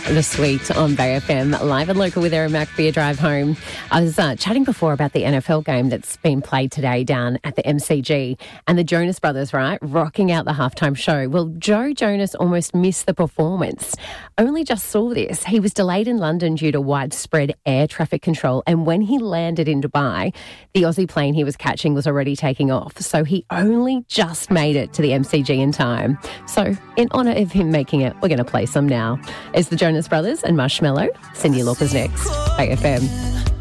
The Suite on Bay FM, live and local with Erin Mac for your drive home. I was chatting before about the NFL game that's been played today down at the MCG, and the Jonas Brothers, right, rocking out the halftime show. Well, Joe Jonas almost missed the performance. Only just saw this. He was delayed in London due to widespread air traffic control, and when he landed in Dubai, the Aussie plane he was catching was already taking off, so he only just made it to the MCG in time. So, in honour of him making it, we're going to play some now. It's the Jonas Brothers and Marshmello. Cyndi Lauper's next. Bay FM.